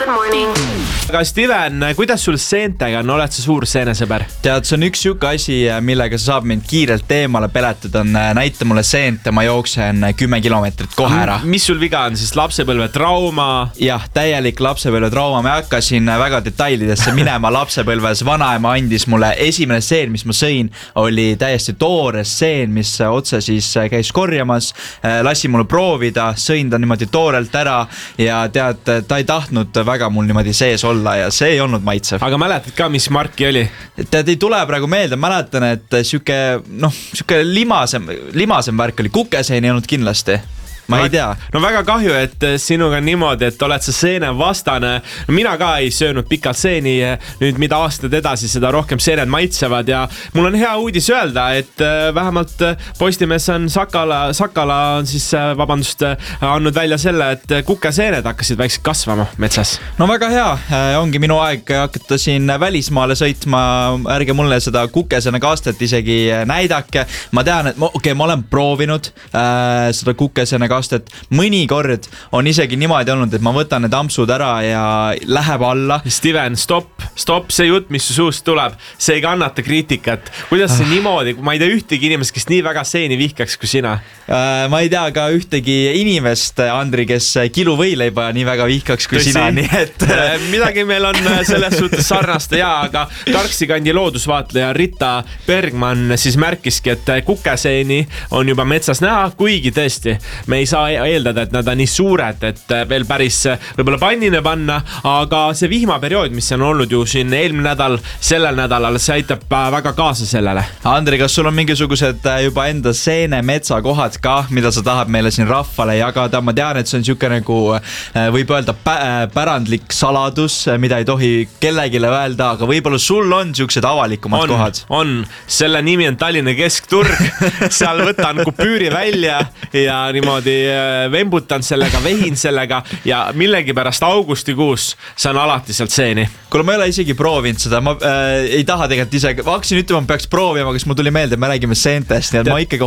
Good morning. Aga Steven, kuidas sul seentega on? Oled sa suur seenesõber? Tead, see on üks siuke asi, millega sa saab mind kiirelt eemale peletada, on näita mulle seent ja ma jooksen 10 kilomeetrit kohe ära. Mis sul viga on? Siis lapsepõlve trauma? Jah, täielik lapsepõlve trauma. Ma hakkasin väga detailidesse minema lapsepõlves. Vanaema andis mulle esimene seen, mis ma sõin, oli täiesti toores seen, mis otse siis käis korjamas. Lasi mulle proovida, sõin ta niimoodi toorelt ära ja tead, ta ei tahtnud väga mul niimoodi sees olla ja see ei olnud maitsev. Aga mäletad ka, mis marki oli? Tead, ei tule praegu meelde, mäletan, et siuke limasem värk oli, kukeseen ei olnud kindlasti. Ma ei tea. No väga kahju, et sinuga niimoodi, et oled sa seene vastane. No mina ka ei söönud pikalt seeni, nüüd mida aastad edasi, seda rohkem seened maitsevad ja mul on hea uudis öelda, et vähemalt Postimees on Sakala on siis, andnud välja selle, et kukeseened hakkasid väikselt kasvama metsas. No väga hea, ongi minu aeg hakata siin välismaale sõitma, ärge mulle seda kukeseene kastet isegi näidake. Ma tean, et ma olen proovinud seda kukeseene kastet. Mõnikord on isegi niimoodi olnud, et ma võtan need ampsud ära ja läheb alla. Steven, stop, see jutt, mis su suust tuleb, see ei kannata kriitikat. Kuidas see niimoodi, ma ei tea ühtegi inimest, kes nii väga seeni vihkaks kui sina? Ma ei tea ka ühtegi inimest, Andri, kes kilu võileiba nii väga vihkaks kui sina, nii et midagi meil on selles suhtes sarnast ja aga Karksi kandi loodusvaatleja Rita Bergman siis märkiski, et kukeseeni on juba metsas näha, kuigi tõesti, me ei saa eeldada, et nad on nii suured, et veel päris võib-olla pannine panna, aga see vihmaperiood, mis on olnud ju siin eelmine nädal, sellel nädalal, see aitab väga kaasa sellele. Andri, kas sul on mingisugused juba enda seene metsakohad ka, mida sa tahad meile siin rahvale jagada? Ma tean, et see on siuke nagu võib öelda pärandlik saladus, mida ei tohi kellegile öelda, aga võib-olla sul on siuksed avalikumad kohad. On. Selle nimi on Tallinna keskturg. Seal võtan kupüüri välja ja niimoodi vembutan sellega, vehin sellega ja millegi pärast augustikuus saan alati sealt seeni. Kuule, ma ei ole isegi proovinud seda, ma ei taha tegelikult ise, ma hakkasin ütlema, ma peaks proovima, kas mul tuli meelde, me räägime seentest, nii et ma ikkagi